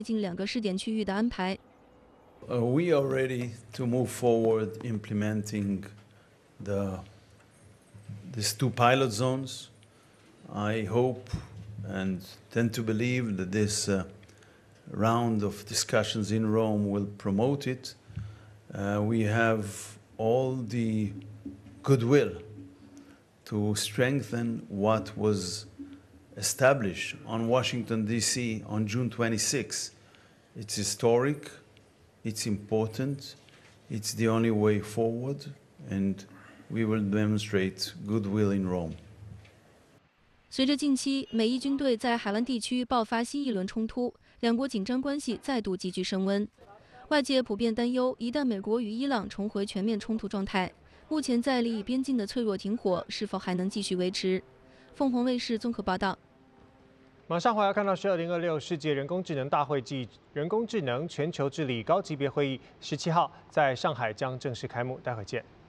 近2个试点区域的安排。 We are ready to move forward implementing these 2 pilot zones. I hope and tend to believe that this round of discussions in Rome will promote it. We have all the goodwill to strengthen what was established on Washington, D.C. on June 26. It's historic, it's important, it's the only way forward, and we will demonstrate goodwill in Rome. 随着近期美伊军队在海湾地区爆发新一轮冲突，两国紧张关系再度急剧升温。外界普遍担忧，一旦美国与伊朗重回全面冲突状态，目前在利益边境的脆弱停火是否还能继续维持？凤凰卫视综合报道。 马上回来看到是2026世界人工智能大会暨人工智能全球治理高级别会议，17号在上海将正式开幕，待会见。